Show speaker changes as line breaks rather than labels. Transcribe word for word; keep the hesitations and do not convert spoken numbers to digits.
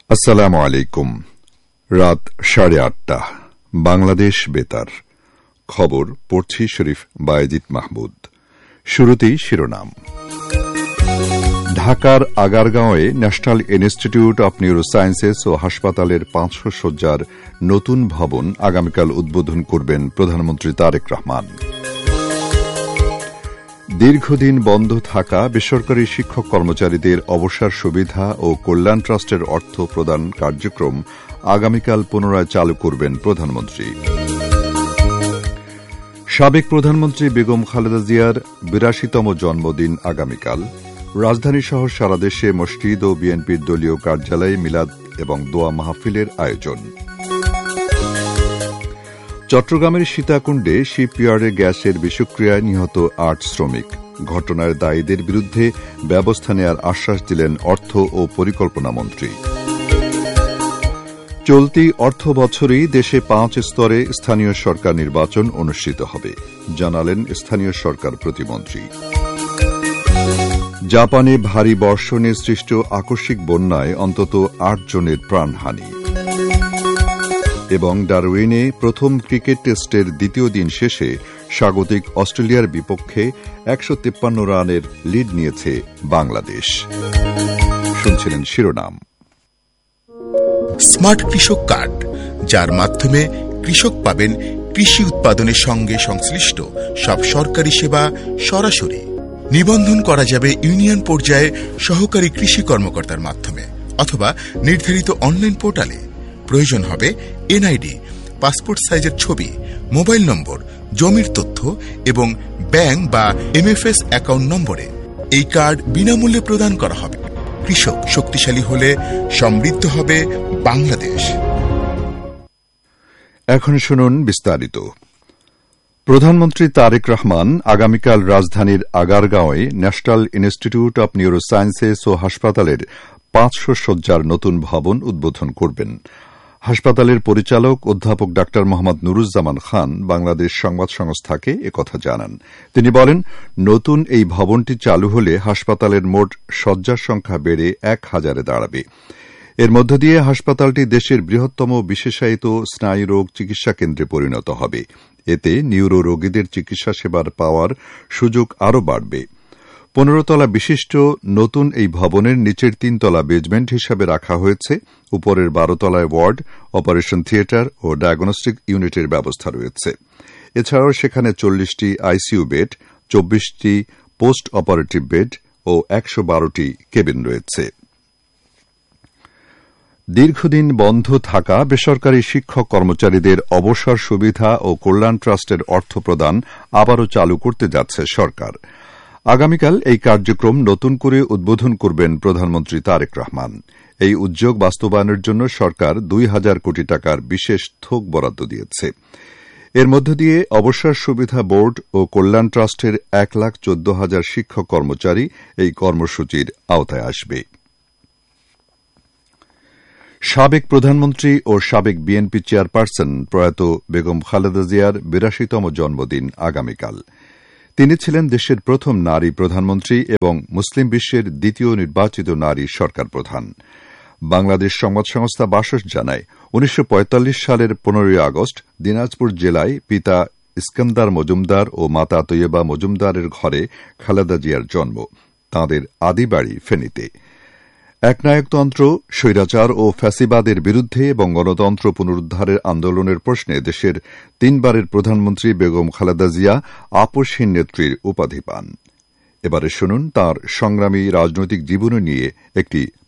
আসসালামু আলাইকুম। রাত সাড়ে আটটা, বাংলাদেশ বেতার খবর পড়ছি শরীফ বায়েজিদ মাহমুদ। শুরুতেই শিরোনাম। ঢাকার আগারগাঁওয়ে ন্যাশনাল ইনস্টিটিউট অব নিউরোসায়েন্সেস ও হাসপাতালের পাঁচশো শয্যার নতুন ভবন আগামীকাল উদ্বোধন করবেন প্রধানমন্ত্রী তারেক রহমান। দীর্ঘদিন বন্ধ থাকা বেসরকারি শিক্ষক কর্মচারীদের অবসর সুবিধা ও কল্যাণ ট্রাস্টের অর্থ প্রদান কার্যক্রম আগামীকাল পুনরায় চালু করবেন প্রধানমন্ত্রী। সাবেক প্রধানমন্ত্রী বেগম খালেদা জিয়ার বিরাশিতম জন্মদিন আগামীকাল। রাজধানীসহ সারা দেশে মসজিদ ও বিএনপির দলীয় কার্যালয়ে মিলাদ এবং দোয়া মাহফিলের আয়োজন। চট্টগ্রামের সীতাকুণ্ডে শিপইয়ার্ডে গ্যাসের বিষক্রিয়ায় নিহত আট শ্রমিক। ঘটনার দায়ীদের বিরুদ্ধে ব্যবস্থা নেওয়ার আশ্বাস দিলেন অর্থ ও পরিকল্পনা মন্ত্রী। চলতি অর্থ বছরেই দেশে পাঁচ স্তরে স্থানীয় সরকার নির্বাচন অনুষ্ঠিত হবে, জানালেন স্থানীয় সরকার প্রতিমন্ত্রী। জাপানে ভারী বর্ষণে সৃষ্ট আকস্মিক বন্যায় অন্তত আট জনের প্রাণহানি। এবং ডারউইনে প্রথম ক্রিকেট টেস্টের দ্বিতীয় দিন শেষে স্বাগতিক অস্ট্রেলিয়ার বিপক্ষে একশো তিপ্পান্ন রানের লিড নিয়েছে বাংলাদেশ। শুনছিলেন শিরোনাম।
স্মার্ট কৃষক কার্ড, যার মাধ্যমে কৃষক পাবেন কৃষি উৎপাদনের সঙ্গে সংশ্লিষ্ট সব সরকারি সেবা সরাসরি। নিবন্ধন করা যাবে ইউনিয়ন পর্যায়ে সহকারী কৃষি কর্মকর্তার মাধ্যমে অথবা নির্ধারিত অনলাইন পোর্টালে। প্রয়োজন হবে এনআইডি, পাসপোর্ট সাইজের ছবি, মোবাইল নম্বর, জমির তথ্য এবং ব্যাংক বা এমএফএস অ্যাকাউন্ট নম্বরে। এই কার্ড বিনামূল্যে প্রদান করা হবে। কৃষক শক্তিশালী হলে সমৃদ্ধ হবে বাংলাদেশ।
এখন শুনুন বিস্তারিত। প্রধানমন্ত্রী তারেক রহমান আগামীকাল রাজধানীর আগারগাঁওয়ে ন্যাশনাল ইনস্টিটিউট অব নিউরোসায়েন্সেস ও হাসপাতালের পাঁচশো শয্যার নতুন ভবন উদ্বোধন করবেন। হাসপাতালের পরিচালক অধ্যাপক ডা মোহাম্মদ নুরুজ্জামান খান বাংলাদেশ সংবাদ সংস্থাকে একথা জানান। তিনি বলেন, নতুন এই ভবনটি চালু হলে হাসপাতালের মোট শয্যার সংখ্যা বেড়ে এক হাজারে দাঁড়াবে। এর মধ্য দিয়ে হাসপাতালটি দেশের বৃহত্তম বিশেষায়িত স্নায়ুরোগ চিকিৎসা কেন্দ্রে পরিণত হবে। এতে নিউরো রোগীদের চিকিৎসা সেবার পাওয়ার সুযোগ আরও বাড়বে। পনেরো তলা বিশিষ্ট নতুন এই ভবনের নিচের তিনতলা বেজমেন্ট হিসাবে রাখা হয়েছে। উপরের বারো তলায় ওয়ার্ড, অপারেশন থিয়েটার ও ডায়াগনস্টিক ইউনিটের ব্যবস্থা রয়েছে। এছাড়াও সেখানে চল্লিশটি আইসিইউ বেড, চব্বিশটি পোস্ট অপারেটিভ বেড ও একশো বারোটি কেবিন রয়েছে। দীর্ঘদিন বন্ধ থাকা বেসরকারি শিক্ষক কর্মচারীদের অবসর সুবিধা ও কল্যাণ ট্রাস্টের অর্থ প্রদান আবারও চালু করতে যাচ্ছে সরকার। আগামীকাল এই কার্যক্রম নতুন করে উদ্বোধন করবেন প্রধানমন্ত্রী তারেক রহমান। এই উদ্যোগ বাস্তবায়নের জন্য সরকার দুই হাজার কোটি টাকার বিশেষ থোক বরাদ্দ দিয়েছে। এর মধ্য দিয়ে অবসর সুবিধা বোর্ড ও কল্যাণ ট্রাস্টের এক লাখ চোদ্দ হাজার শিক্ষক কর্মচারী এই কর্মসূচির আওতায় আসবে। সাবেক প্রধানমন্ত্রী ও সাবেক বিএনপি চেয়ারপারসন প্রয়াত বেগম খালেদা জিয়ার বিরাশিতম জন্মদিন আগামীকাল। তিনি ছিলেন দেশের প্রথম নারী প্রধানমন্ত্রী এবং মুসলিম বিশ্বের দ্বিতীয় নির্বাচিত নারী সরকার প্রধান। বাংলাদেশ সংবাদ সংস্থা বাসস জানায়, উনিশশো পঁয়তাল্লিশ সালের পনেরোই আগস্ট দিনাজপুর জেলায় পিতা ইস্কান্দার মজুমদার ও মাতা তৈয়বা মজুমদারের ঘরে খালেদা জিয়ার জন্ম। তাঁদের আদিবাড়ি ফেনীতে। একনায়কতন্ত্র, স্বৈরাচার ও ফ্যাসিবাদের বিরুদ্ধে এবং গণতন্ত্র পুনরুদ্ধারের আন্দোলনের প্রশ্নে দেশের তিনবারের প্রধানমন্ত্রী বেগম খালেদা জিয়া আপসহীন নেত্রীর উপাধি পান। এবারে শুনুন তাঁর সংগ্রামী রাজনৈতিক জীবনী নিয়ে একটি